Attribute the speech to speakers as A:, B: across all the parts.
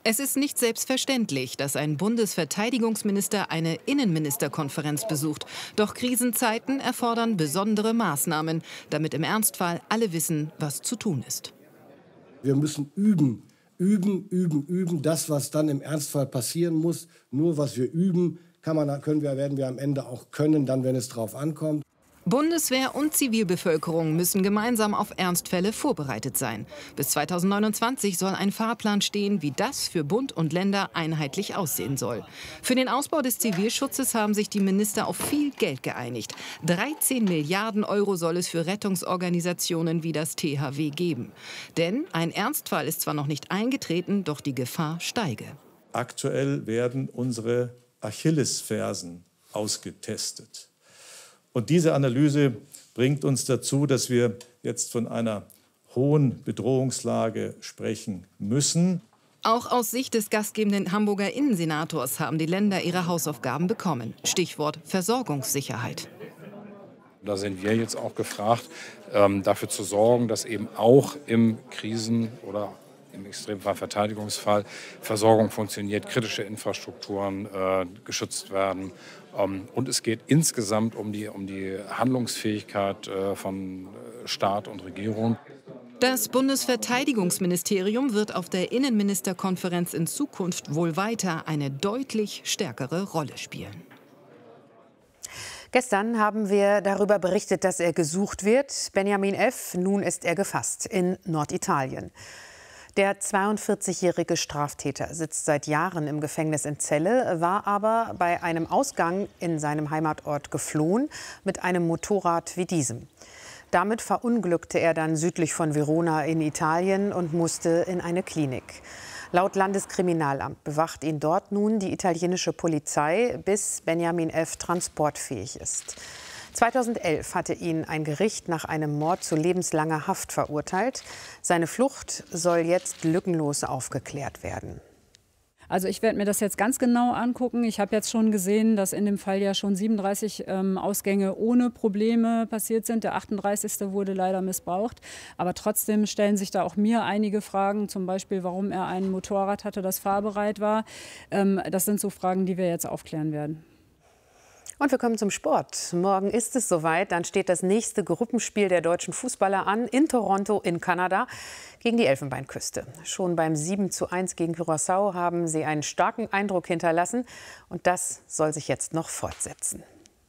A: Es ist nicht selbstverständlich, dass ein Bundesverteidigungsminister eine Innenministerkonferenz besucht. Doch Krisenzeiten erfordern besondere Maßnahmen, damit im Ernstfall alle wissen, was zu tun ist.
B: Wir müssen üben, üben. Das, was dann im Ernstfall passieren muss, nur was wir üben, werden wir am Ende auch können, dann, wenn es drauf ankommt.
A: Bundeswehr und Zivilbevölkerung müssen gemeinsam auf Ernstfälle vorbereitet sein. Bis 2029 soll ein Fahrplan stehen, wie das für Bund und Länder einheitlich aussehen soll. Für den Ausbau des Zivilschutzes haben sich die Minister auf viel Geld geeinigt. 13 Milliarden Euro soll es für Rettungsorganisationen wie das THW geben. Denn ein Ernstfall ist zwar noch nicht eingetreten, doch die Gefahr steige.
C: Aktuell werden unsere Achillesfersen ausgetestet. Und diese Analyse bringt uns dazu, dass wir jetzt von einer hohen Bedrohungslage sprechen müssen.
A: Auch aus Sicht des gastgebenden Hamburger Innensenators haben die Länder ihre Hausaufgaben bekommen. Stichwort Versorgungssicherheit.
D: Da sind wir jetzt auch gefragt, dafür zu sorgen, dass eben auch im Krisen- oder im Extremfall Verteidigungsfall Versorgung funktioniert, kritische Infrastrukturen geschützt werden. Und es geht insgesamt um die Handlungsfähigkeit von Staat und Regierung.
A: Das Bundesverteidigungsministerium wird auf der Innenministerkonferenz in Zukunft wohl weiter eine deutlich stärkere Rolle spielen.
E: Gestern haben wir darüber berichtet, dass er gesucht wird. Benjamin F. Nun ist er gefasst in Norditalien. Der 42-jährige Straftäter sitzt seit Jahren im Gefängnis in Celle, war aber bei einem Ausgang in seinem Heimatort geflohen mit einem Motorrad wie diesem. Damit verunglückte er dann südlich von Verona in Italien und musste in eine Klinik. Laut Landeskriminalamt bewacht ihn dort nun die italienische Polizei, bis Benjamin F. transportfähig ist. 2011 hatte ihn ein Gericht nach einem Mord zu lebenslanger Haft verurteilt. Seine Flucht soll jetzt lückenlos aufgeklärt werden.
F: Also ich werde mir das jetzt ganz genau angucken. Ich habe jetzt schon gesehen, dass in dem Fall ja schon 37 Ausgänge ohne Probleme passiert sind. Der 38. wurde leider missbraucht. Aber trotzdem stellen sich da auch mir einige Fragen, zum Beispiel, warum er ein Motorrad hatte, das fahrbereit war. Das sind so Fragen, die wir jetzt aufklären werden.
E: Und wir kommen zum Sport. Morgen ist es soweit. Dann steht das nächste Gruppenspiel der deutschen Fußballer an in Toronto in Kanada gegen die Elfenbeinküste. Schon beim 7:1 gegen Curaçao haben sie einen starken Eindruck hinterlassen. Und das soll sich jetzt noch fortsetzen.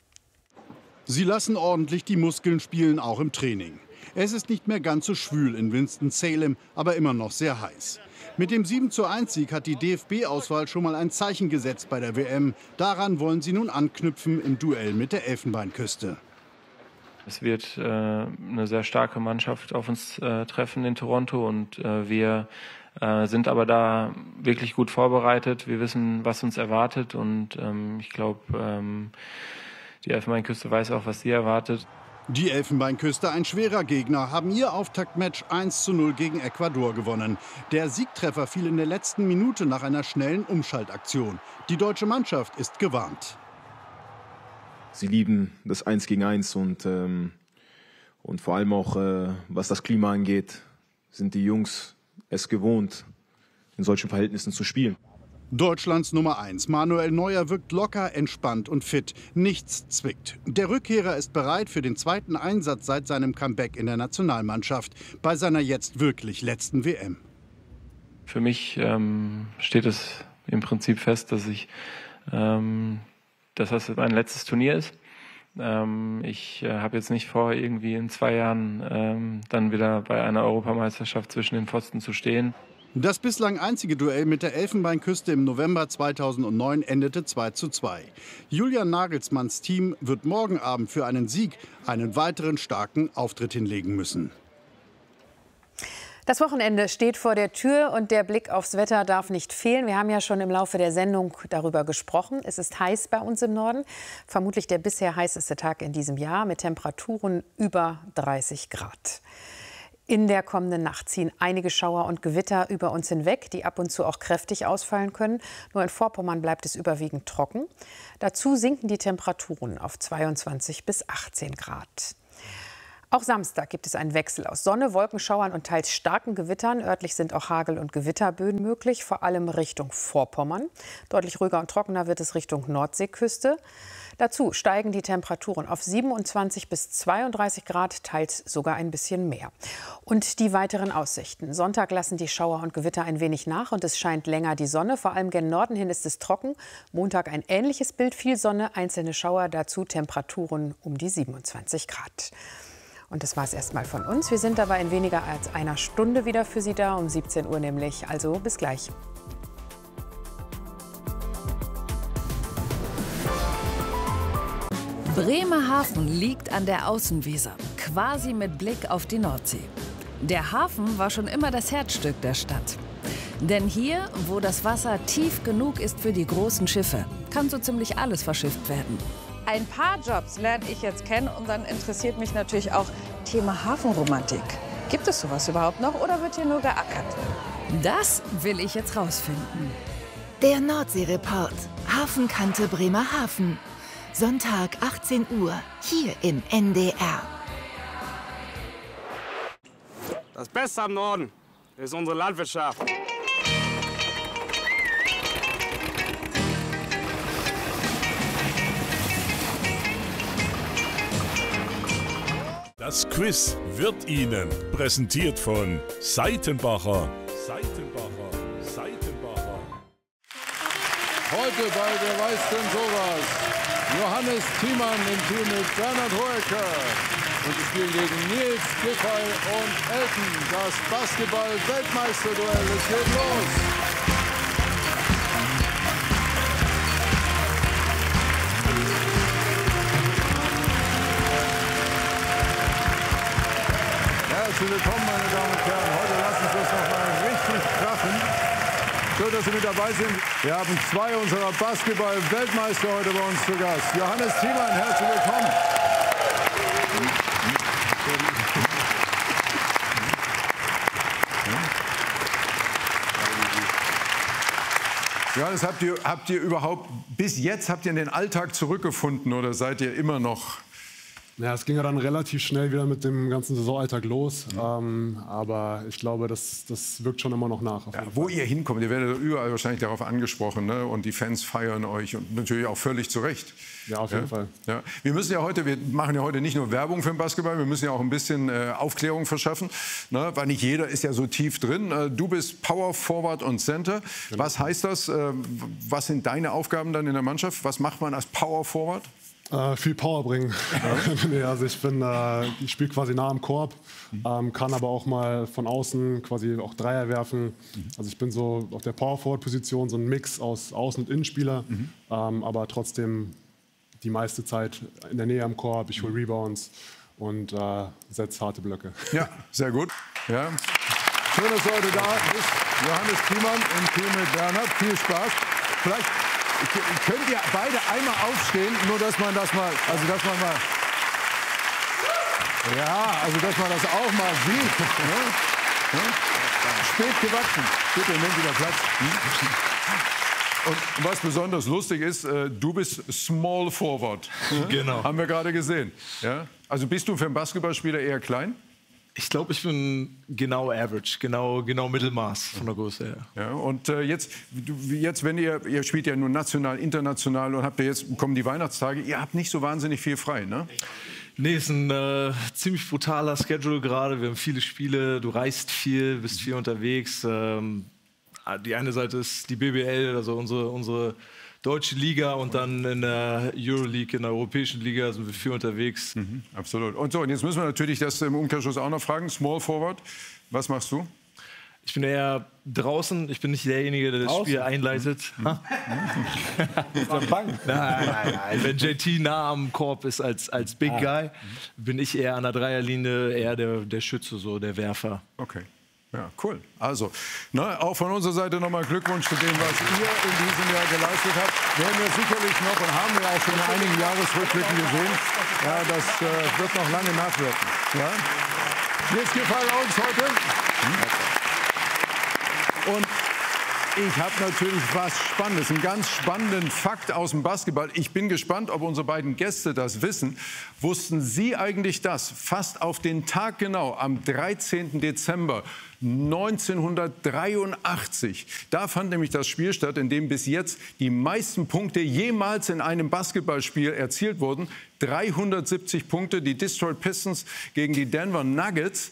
G: Sie lassen ordentlich die Muskeln spielen, auch im Training. Es ist nicht mehr ganz so schwül in Winston-Salem, aber immer noch sehr heiß. Mit dem 7:1-Sieg hat die DFB-Auswahl schon mal ein Zeichen gesetzt bei der WM. Daran wollen sie nun anknüpfen im Duell mit der Elfenbeinküste.
H: Es wird eine sehr starke Mannschaft auf uns treffen in Toronto und wir sind aber da wirklich gut vorbereitet. Wir wissen, was uns erwartet und ich glaube, die Elfenbeinküste weiß auch, was sie erwartet.
G: Die Elfenbeinküste, ein schwerer Gegner, haben ihr Auftaktmatch 1:0 gegen Ecuador gewonnen. Der Siegtreffer fiel in der letzten Minute nach einer schnellen Umschaltaktion. Die deutsche Mannschaft ist gewarnt.
I: Sie lieben das 1 gegen 1 und vor allem auch, was das Klima angeht, sind die Jungs es gewohnt, in solchen Verhältnissen zu spielen.
G: Deutschlands Nummer 1, Manuel Neuer, wirkt locker, entspannt und fit. Nichts zwickt. Der Rückkehrer ist bereit für den zweiten Einsatz seit seinem Comeback in der Nationalmannschaft bei seiner jetzt wirklich letzten WM.
H: Für mich steht es im Prinzip fest, dass das mein letztes Turnier ist. Ich habe jetzt nicht vor, irgendwie in 2 Jahren dann wieder bei einer Europameisterschaft zwischen den Pfosten zu stehen.
G: Das bislang einzige Duell mit der Elfenbeinküste im November 2009 endete 2:2. Julian Nagelsmanns Team wird morgen Abend für einen Sieg einen weiteren starken Auftritt hinlegen müssen.
E: Das Wochenende steht vor der Tür und der Blick aufs Wetter darf nicht fehlen. Wir haben ja schon im Laufe der Sendung darüber gesprochen. Es ist heiß bei uns im Norden. Vermutlich der bisher heißeste Tag in diesem Jahr mit Temperaturen über 30 Grad. In der kommenden Nacht ziehen einige Schauer und Gewitter über uns hinweg, die ab und zu auch kräftig ausfallen können. Nur in Vorpommern bleibt es überwiegend trocken. Dazu sinken die Temperaturen auf 22 bis 18 Grad. Auch Samstag gibt es einen Wechsel aus Sonne, Wolkenschauern und teils starken Gewittern. Örtlich sind auch Hagel- und Gewitterböen möglich, vor allem Richtung Vorpommern. Deutlich ruhiger und trockener wird es Richtung Nordseeküste. Dazu steigen die Temperaturen auf 27 bis 32 Grad, teils sogar ein bisschen mehr. Und die weiteren Aussichten. Sonntag lassen die Schauer und Gewitter ein wenig nach und es scheint länger die Sonne. Vor allem gen Norden hin ist es trocken. Montag ein ähnliches Bild, viel Sonne, einzelne Schauer, dazu Temperaturen um die 27 Grad. Und das war es erstmal von uns. Wir sind aber in weniger als einer Stunde wieder für Sie da, um 17 Uhr nämlich. Also bis gleich.
J: Bremerhaven liegt an der Außenweser, quasi mit Blick auf die Nordsee. Der Hafen war schon immer das Herzstück der Stadt. Denn hier, wo das Wasser tief genug ist für die großen Schiffe, kann so ziemlich alles verschifft werden.
K: Ein paar Jobs lerne ich jetzt kennen und dann interessiert mich natürlich auch Thema Hafenromantik. Gibt es sowas überhaupt noch oder wird hier nur geackert?
J: Das will ich jetzt rausfinden.
L: Der Nordsee-Report. Hafenkante Bremerhaven. Sonntag 18 Uhr, hier im NDR.
M: Das Beste am Norden ist unsere Landwirtschaft.
N: Das Quiz wird Ihnen präsentiert von Seitenbacher.
G: Heute bei Wer weiß denn sowas? Johannes Thiemann im Team mit Bernhard Hoeker. Und sie spielen gegen Nils Giffey und Elton. Das Basketball-Weltmeisterduell. Es geht los. Herzlich willkommen, meine Damen und Herren. Heute lassen Sie uns noch mal richtig krachen. Schön, dass Sie mit dabei sind. Wir haben zwei unserer Basketball-Weltmeister heute bei uns zu Gast. Johannes Thiemann, herzlich willkommen. Johannes, habt ihr überhaupt, bis jetzt habt ihr in den Alltag zurückgefunden oder seid ihr immer noch...
O: Ja, es ging ja dann relativ schnell wieder mit dem ganzen Saisonalltag los. Aber ich glaube, das wirkt schon immer noch nach.
G: Ja, wo ihr hinkommt, ihr werdet überall wahrscheinlich darauf angesprochen, ne? Und die Fans feiern euch und natürlich auch völlig zu Recht.
O: Ja, auf jeden Fall.
G: Ja. Wir machen ja heute nicht nur Werbung für den Basketball, wir müssen ja auch ein bisschen Aufklärung verschaffen, ne? Weil nicht jeder ist ja so tief drin. Du bist Power Forward und Center. Genau. Was heißt das? Was sind deine Aufgaben dann in der Mannschaft? Was macht man als Power Forward?
O: Viel Power bringen. Nee, also ich spiele quasi nah am Korb, kann aber auch mal von außen quasi auch Dreier werfen. Also ich bin so auf der Power-Forward-Position, so ein Mix aus Außen- und Innenspieler, aber trotzdem die meiste Zeit in der Nähe am Korb. Ich hole Rebounds und setze harte Blöcke.
G: Ja, sehr gut. Ja. Schön, dass du heute da bist. Johannes Thiemann im Team mit Bernhard. Viel Spaß. Vielleicht könnt ihr beide einmal aufstehen, nur dass man das mal, dass man das auch mal sieht. Spät gewachsen. Bitte, nimm wieder Platz. Und was besonders lustig ist, du bist Small Forward.
P: Genau.
G: Haben wir gerade gesehen. Ja? Also bist du für einen Basketballspieler eher klein?
P: Ich glaube, ich bin genau average, genau Mittelmaß von der Größe her.
G: Ja, und jetzt, wenn ihr spielt ja nur national, international und kommen die Weihnachtstage, ihr habt nicht so wahnsinnig viel frei, ne?
P: Nee, es ist ein ziemlich brutaler Schedule gerade. Wir haben viele Spiele, du reist viel, bist viel unterwegs. Die eine Seite ist die BBL, also unsere deutsche Liga, und dann in der Euroleague, in der europäischen Liga sind wir viel unterwegs.
G: Absolut. Und jetzt müssen wir natürlich das im Umkehrschluss auch noch fragen. Small Forward, was machst du?
P: Ich bin eher draußen. Ich bin nicht derjenige, der das Spiel einleitet. Nein. Wenn JT nah am Korb ist als Big Guy, bin ich eher an der Dreierlinie, eher der Schütze, so der Werfer.
G: Okay. Ja, cool. Also, auch von unserer Seite nochmal Glückwunsch zu dem, was ihr in diesem Jahr geleistet habt. Werden wir sicherlich noch und haben wir auch schon in einigen Jahresrückblicken gesehen. Ja, das wird noch lange nachwirken. Ja? Jetzt gefallen uns heute. Und
Q: Ich habe natürlich was Spannendes, einen ganz spannenden Fakt aus dem Basketball. Ich bin gespannt, ob unsere beiden Gäste das wissen. Wussten Sie eigentlich das? Fast auf den Tag genau, am 13. Dezember 1983. Da fand nämlich das Spiel statt, in dem bis jetzt die meisten Punkte jemals in einem Basketballspiel erzielt wurden. 370 Punkte, die Detroit Pistons gegen die Denver Nuggets.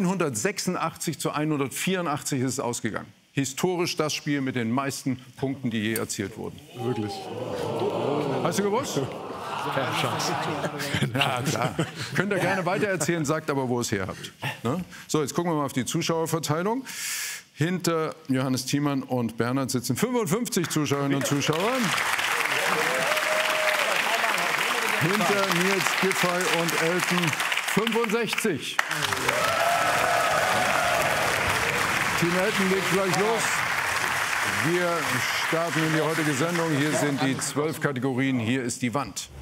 Q: 186:184 ist es ausgegangen. Historisch das Spiel mit den meisten Punkten, die je erzielt wurden.
O: Wirklich.
Q: Hast du gewusst?
P: Keine Chance.
Q: Ja, klar. Könnt ihr gerne weitererzählen, sagt aber, wo ihr es her habt. Ne? So, jetzt gucken wir mal auf die Zuschauerverteilung. Hinter Johannes Thiemann und Bernhard sitzen 55 Zuschauerinnen und Zuschauer. Hinter Nils Giffey und Elton 65. Team Elton legt gleich los. Wir starten in die heutige Sendung. Hier sind die 12 Kategorien. Hier ist die Wand.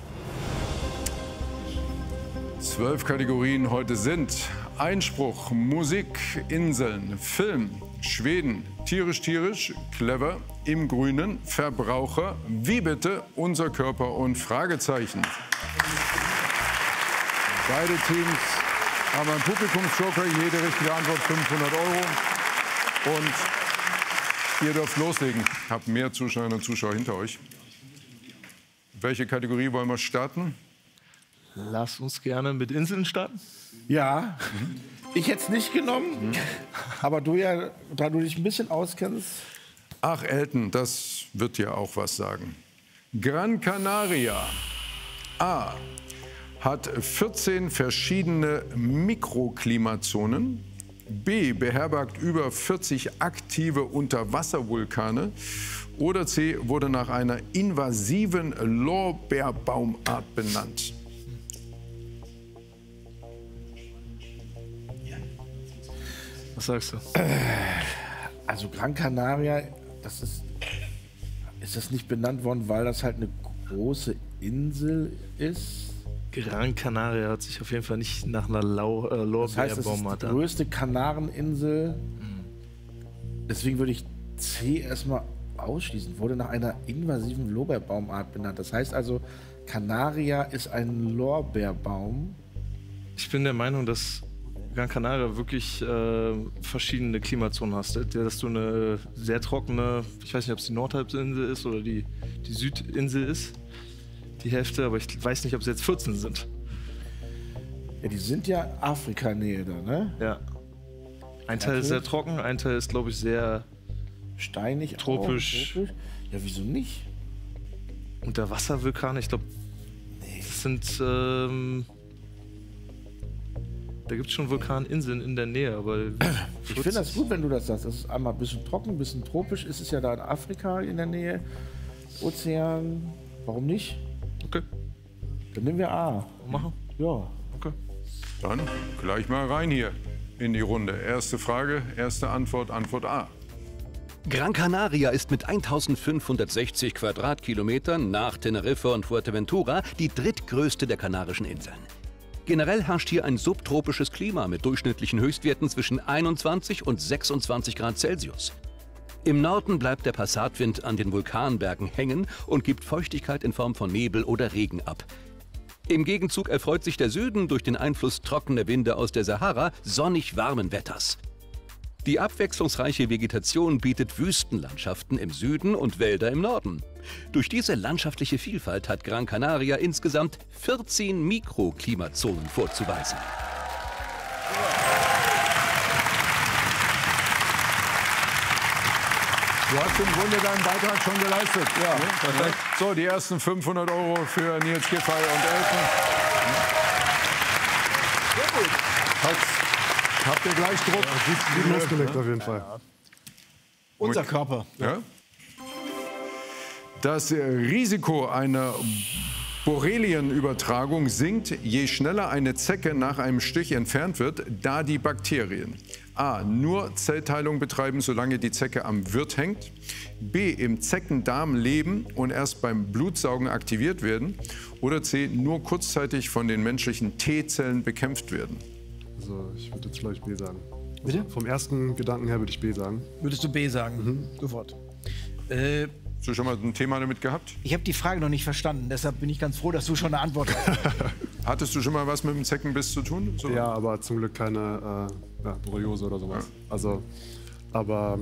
Q: 12 Kategorien heute sind Einspruch, Musik, Inseln, Film, Schweden, tierisch, clever, im Grünen, Verbraucher, wie bitte, unser Körper und Fragezeichen. Beide Teams haben einen Publikumsjoker, jede richtige Antwort 500 €. Und ihr dürft loslegen. Habt mehr Zuschauerinnen und Zuschauer hinter euch. Welche Kategorie wollen wir starten?
P: Lass uns gerne mit Inseln starten.
R: Ja, ich hätte es nicht genommen, aber du ja, da du dich ein bisschen auskennst.
Q: Ach, Elton, das wird dir auch was sagen. Gran Canaria A hat 14 verschiedene Mikroklimazonen. B beherbergt über 40 aktive Unterwasservulkane. Oder C wurde nach einer invasiven Lorbeerbaumart benannt.
P: Was sagst du?
R: Also Gran Canaria, ist das nicht benannt worden, weil das halt eine große Insel ist?
P: Gran Canaria hört sich auf jeden Fall nicht nach einer Lorbeerbaumart an. Das heißt, das ist die
R: größte Kanareninsel. Deswegen würde ich C erstmal ausschließen. Wurde nach einer invasiven Lorbeerbaumart benannt. Das heißt also, Canaria ist ein Lorbeerbaum.
P: Ich bin der Meinung, dass Gran Canaria wirklich verschiedene Klimazonen hast. Dass du eine sehr trockene, ich weiß nicht, ob es die Nordhalbinsel ist oder die Südinsel ist. Die Hälfte, aber ich weiß nicht, ob es jetzt 14 sind.
R: Ja, die sind ja Afrika-Nähe da, ne?
P: Ja. Ein Teil ist sehr trocken, ein Teil ist, glaube ich, sehr
R: steinig,
P: tropisch.
R: Ja, wieso nicht?
P: Unterwasservulkane, ich glaube, das sind, da gibt es schon Vulkaninseln in der Nähe, aber
R: ich finde das gut, wenn du das sagst. Das ist einmal ein bisschen trocken, ein bisschen tropisch. Es ist ja da in Afrika in der Nähe, Ozean. Warum nicht?
P: Okay.
R: Dann nehmen wir A.
P: Machen?
R: Ja.
P: Okay.
Q: Dann gleich mal rein hier in die Runde. Erste Frage, erste Antwort, Antwort A.
S: Gran Canaria ist mit 1560 Quadratkilometern nach Teneriffa und Fuerteventura die drittgrößte der Kanarischen Inseln. Generell herrscht hier ein subtropisches Klima mit durchschnittlichen Höchstwerten zwischen 21 und 26 Grad Celsius. Im Norden bleibt der Passatwind an den Vulkanbergen hängen und gibt Feuchtigkeit in Form von Nebel oder Regen ab. Im Gegenzug erfreut sich der Süden durch den Einfluss trockener Winde aus der Sahara sonnig warmen Wetters. Die abwechslungsreiche Vegetation bietet Wüstenlandschaften im Süden und Wälder im Norden. Durch diese landschaftliche Vielfalt hat Gran Canaria insgesamt 14 Mikroklimazonen vorzuweisen.
Q: Du hast im Grunde deinen Beitrag schon geleistet. Ja, perfekt. So, die ersten 500 € für Nils Giffey und Elton. Sehr gut. Habt ihr gleich Druck?
O: Gut losgelegt auf jeden Fall.
R: Unser Körper.
Q: Ja? Das Risiko einer Borrelienübertragung sinkt, je schneller eine Zecke nach einem Stich entfernt wird, da die Bakterien A. nur Zellteilung betreiben, solange die Zecke am Wirt hängt, B. im Zeckendarm leben und erst beim Blutsaugen aktiviert werden oder C. nur kurzzeitig von den menschlichen T-Zellen bekämpft werden.
O: Also ich würde jetzt vielleicht B sagen. Bitte? Vom ersten Gedanken her würde ich B sagen.
T: Würdest du B sagen? Sofort.
Q: Hast du schon mal ein Thema damit gehabt?
T: Ich habe die Frage noch nicht verstanden, deshalb bin ich ganz froh, dass du schon eine Antwort hast.
Q: Hattest du schon mal was mit dem Zeckenbiss zu tun? So?
O: Ja, aber zum Glück keine Borreliose oder sowas. Ja. Also, aber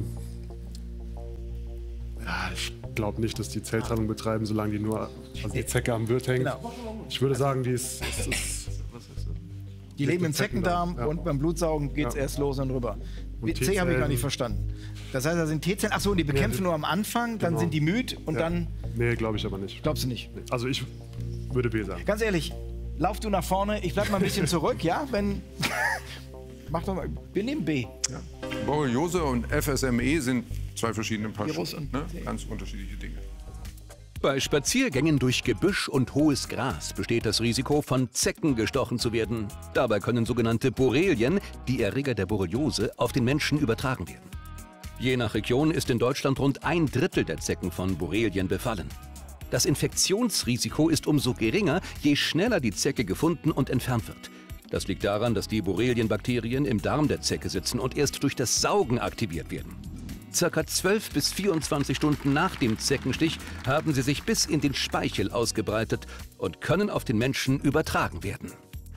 O: ja, ich glaube nicht, dass die Zellteilung betreiben, solange die nur die Zecke am Wirt hängt.
T: Genau.
O: Ich würde sagen, die ist
T: die leben im Zeckendarm und beim Blutsaugen geht es erst los und rüber. C habe ich gar nicht verstanden. Das heißt, da sind T-Zellen, achso, und die bekämpfen nur am Anfang, dann sind die müde und dann...
O: Nee, glaube ich aber nicht.
T: Glaubst du nicht?
O: Also ich würde B sagen.
T: Ganz ehrlich, lauf du nach vorne, ich bleib mal ein bisschen zurück, ja? Mach doch mal, wir nehmen B.
Q: Ja. Borreliose und FSME sind zwei verschiedene Paar Schuhe, ne? Ganz unterschiedliche Dinge.
S: Bei Spaziergängen durch Gebüsch und hohes Gras besteht das Risiko, von Zecken gestochen zu werden. Dabei können sogenannte Borrelien, die Erreger der Borreliose, auf den Menschen übertragen werden. Je nach Region ist in Deutschland rund 1/3 der Zecken von Borrelien befallen. Das Infektionsrisiko ist umso geringer, je schneller die Zecke gefunden und entfernt wird. Das liegt daran, dass die Borrelienbakterien im Darm der Zecke sitzen und erst durch das Saugen aktiviert werden. Circa 12 bis 24 Stunden nach dem Zeckenstich haben sie sich bis in den Speichel ausgebreitet und können auf den Menschen übertragen werden.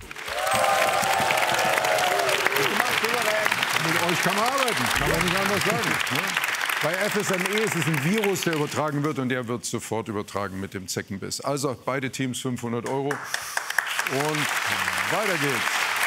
Q: Mit euch kann man arbeiten, kann man nicht anders sagen. Ne? Bei FSME ist es ein Virus, der übertragen wird und der wird sofort übertragen mit dem Zeckenbiss. Also beide Teams 500 € und weiter geht's.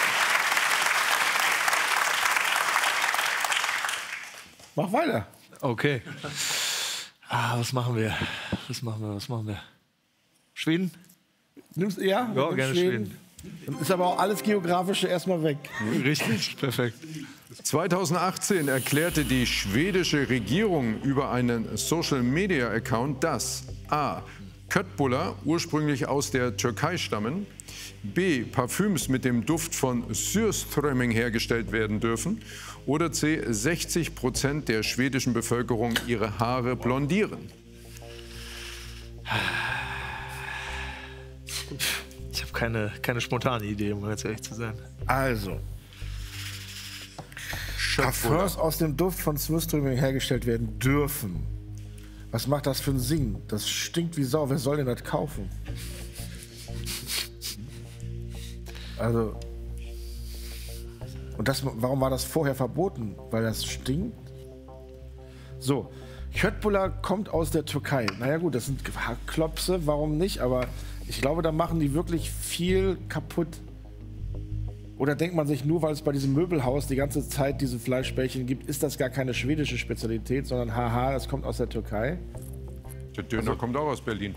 T: Mach weiter.
P: Okay. Was machen wir? Was machen wir? Schweden?
T: Nimmst du ja?
P: Ja, gerne Schweden.
T: Dann ist aber auch alles Geografische erstmal weg.
P: Richtig, perfekt.
Q: 2018 erklärte die schwedische Regierung über einen Social-Media-Account, dass a. Köttbullar ursprünglich aus der Türkei stammen, b. Parfüms mit dem Duft von Surströmming hergestellt werden dürfen oder c. 60% der schwedischen Bevölkerung ihre Haare blondieren.
P: Ich habe keine spontane Idee, um ganz ehrlich zu sein.
T: Also, Parfums aus dem Duft von Surströmming hergestellt werden dürfen. Was macht das für ein Singen? Das stinkt wie Sau. Wer soll denn das kaufen? Also, und warum war das vorher verboten? Weil das stinkt? So, Köttbullar kommt aus der Türkei. Naja gut, das sind Hackklopse, warum nicht? Aber ich glaube, da machen die wirklich viel kaputt. Oder denkt man sich, nur weil es bei diesem Möbelhaus die ganze Zeit diese Fleischbällchen gibt, ist das gar keine schwedische Spezialität, sondern haha, das kommt aus der Türkei?
Q: Der Döner kommt auch aus Berlin.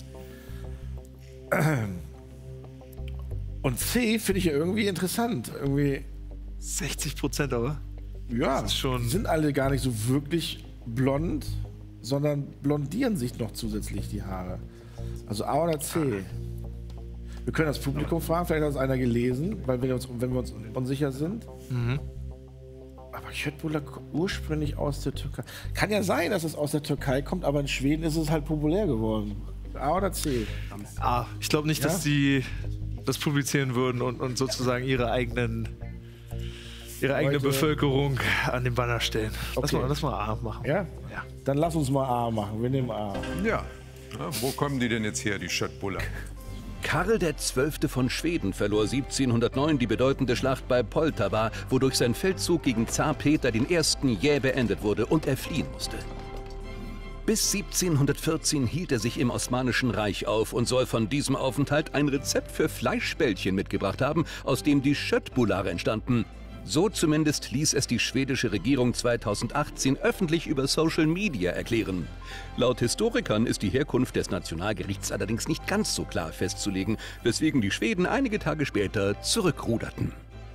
T: Und C finde ich ja irgendwie interessant. Irgendwie
P: 60% aber?
T: Ja, das ist schon, die sind alle gar nicht so wirklich blond, sondern blondieren sich noch zusätzlich die Haare. Also A oder C? Wir können das Publikum fragen, vielleicht hat es einer gelesen, weil wenn wir uns unsicher sind. Mhm. Aber Köttbullar ursprünglich aus der Türkei. Kann ja sein, dass es aus der Türkei kommt, aber in Schweden ist es halt populär geworden. A oder C?
P: A. Ich glaube nicht, dass die das publizieren würden und sozusagen ihre eigene Bevölkerung an den Banner stellen.
T: Okay.
P: Lass mal A machen.
T: Ja? Ja. Dann lass uns mal A machen. Wir nehmen A.
Q: Ja. Wo kommen die denn jetzt her, die Köttbullar?
S: Karl XII. Von Schweden verlor 1709 die bedeutende Schlacht bei Poltava, wodurch sein Feldzug gegen Zar Peter I. jäh beendet wurde und er fliehen musste. Bis 1714 hielt er sich im Osmanischen Reich auf und soll von diesem Aufenthalt ein Rezept für Fleischbällchen mitgebracht haben, aus dem die Köttbullar entstanden. So zumindest ließ es die schwedische Regierung 2018 öffentlich über Social Media erklären. Laut Historikern ist die Herkunft des Nationalgerichts allerdings nicht ganz so klar festzulegen, weswegen die Schweden einige Tage später zurückruderten.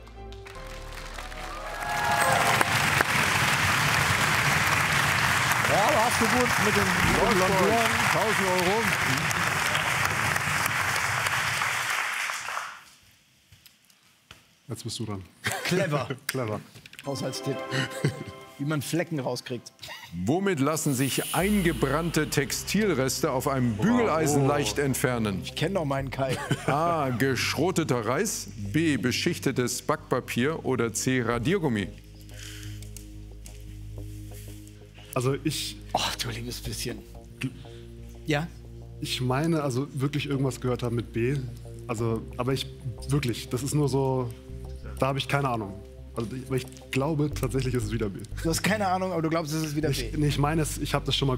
T: Ja, aber hast du gut mit den Blondieren.
Q: 1000 Euro.
O: Jetzt bist du dran.
T: Clever.
O: Clever.
T: Haushaltstipp. Wie man Flecken rauskriegt.
Q: Womit lassen sich eingebrannte Textilreste auf einem Bügeleisen leicht entfernen?
T: Ich kenne doch meinen Kai.
Q: A. Geschroteter Reis. B. Beschichtetes Backpapier. Oder C. Radiergummi.
O: Also ich...
B: Oh, du liebes bisschen. Ja?
O: Ich meine, also wirklich irgendwas gehört haben mit B. Also, aber wirklich, das ist nur so, da habe ich keine Ahnung. Also, ich glaube tatsächlich, ist es wieder B.
B: Du hast keine Ahnung, aber du glaubst, es ist wieder B.
O: Ich meine, ich habe das schon mal